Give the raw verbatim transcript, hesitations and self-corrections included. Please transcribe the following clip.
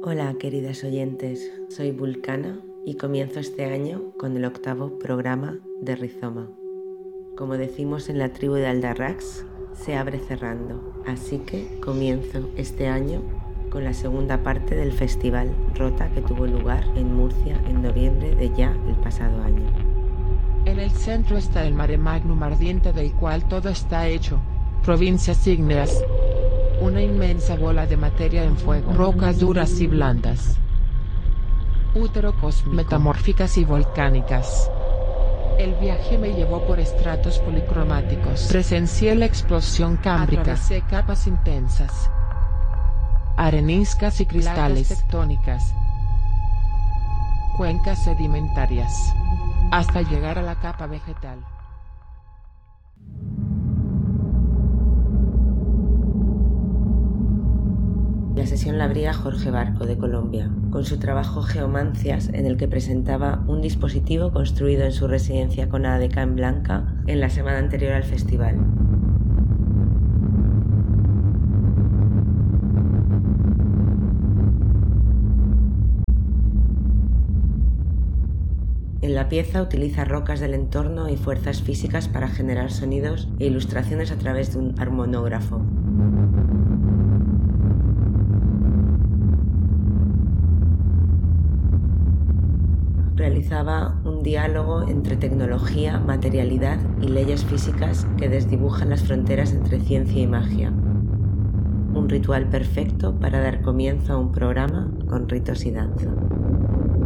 Hola queridas oyentes, soy Vulcana y comienzo este año con el octavo programa de Rizoma. Como decimos en la tribu de Aldarrax, se abre cerrando, así que comienzo este año con la segunda parte del festival Rota que tuvo lugar en Murcia en noviembre de ya el pasado año. En el centro está el mare magnum ardiente del cual todo está hecho, provincias ígneas. Una inmensa bola de materia en fuego, rocas duras y blandas, útero cósmico, metamórficas y volcánicas. El viaje me llevó por estratos policromáticos. Presencié la explosión cámbrica. Atravesé capas intensas, areniscas y cristales tectónicas, cuencas sedimentarias, hasta llegar a la capa vegetal. La sesión la abría Jorge Barco, de Colombia, con su trabajo Geomancias, en el que presentaba un dispositivo construido en su residencia con A D K en Blanca en la semana anterior al festival. En la pieza utiliza rocas del entorno y fuerzas físicas para generar sonidos e ilustraciones a través de un armonógrafo. Realizaba un diálogo entre tecnología, materialidad y leyes físicas que desdibujan las fronteras entre ciencia y magia. Un ritual perfecto para dar comienzo a un programa con ritos y danza.